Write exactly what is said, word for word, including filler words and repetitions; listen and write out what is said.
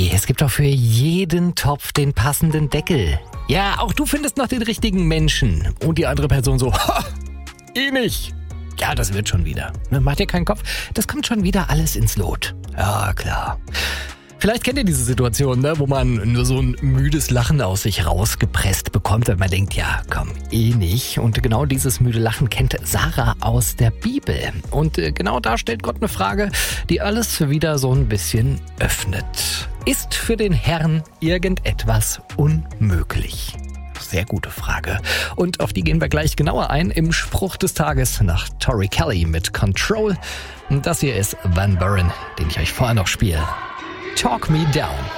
Hey, es gibt doch für jeden Topf den passenden Deckel. Ja, auch du findest noch den richtigen Menschen. Und die andere Person so, ha, eh nicht. Ja, das wird schon wieder. Mach dir keinen Kopf, das kommt schon wieder alles ins Lot. Ja, klar. Vielleicht kennt ihr diese Situation, ne, wo man nur so ein müdes Lachen aus sich rausgepresst bekommt, weil man denkt, ja, komm, eh nicht. Und genau dieses müde Lachen kennt Sarah aus der Bibel. Und äh, genau da stellt Gott eine Frage, die alles wieder so ein bisschen öffnet. Ist für den Herrn irgendetwas unmöglich? Sehr gute Frage. Und auf die gehen wir gleich genauer ein im Spruch des Tages nach Tori Kelly mit Control. Das hier ist Van Buren, den ich euch vorher noch spiele. Talk Me Down.